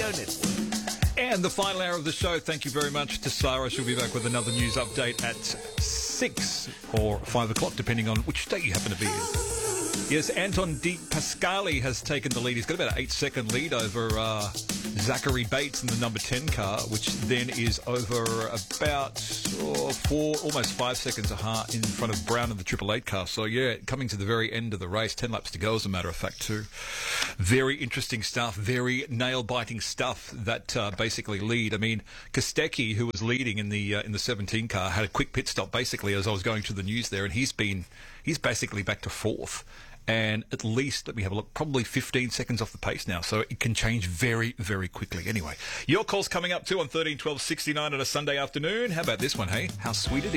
Radio Network. And the final hour of the show, thank you very much to Sarah. She'll be back with another news update at 6 or 5 o'clock, depending on which state you happen to be in. Yes, Anton De Pascali has taken the lead. He's got about an 8-second lead over Zachary Bates in the number 10 car, which then is over about almost 5 seconds in front of Brown in the Triple Eight car. So, yeah, coming to the very end of the race, 10 laps to go, as a matter of fact, too. Very interesting stuff, very nail-biting stuff that basically lead. I mean, Kostecki, who was leading in the 17 car, had a quick pit stop, basically, as I was going through the news there, and he's basically back to fourth. And at least, let me have a look, probably 15 seconds off the pace now. So it can change very, very quickly. Anyway, your call's coming up too on 13 12 69 on a Sunday afternoon. How about this one, hey? How sweet it is.